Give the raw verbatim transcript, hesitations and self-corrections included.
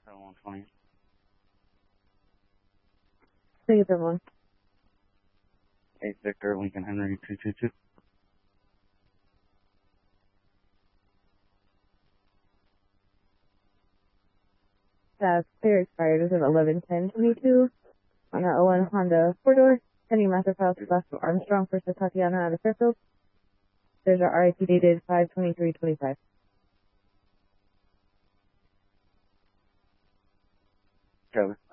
seven one twenty. Thank you, everyone. eight Victor, Lincoln Henry, two two two. That's clear expired as of eleven ten twenty-two on our oh one Honda four-door, pending master file to Glasgow Armstrong versus Tatiana out of Fairfield. There's our R I P dated five twenty-three twenty-five. Trevor.